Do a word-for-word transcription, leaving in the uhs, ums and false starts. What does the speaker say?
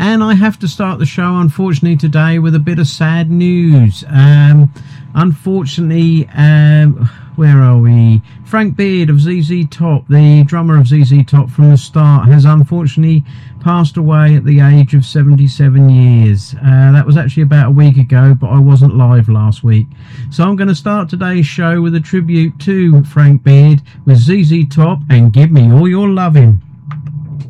And I have to start the show, unfortunately, today with a bit of sad news. Um, unfortunately, um, where are we? Frank Beard of Z Z Top, the drummer of Z Z Top from the start, has unfortunately passed away at the age of seventy-seven years. Uh, that was actually about a week ago, but I wasn't live last week. So I'm going to start today's show with a tribute to Frank Beard with Z Z Top and Give Me All Your Lovin'.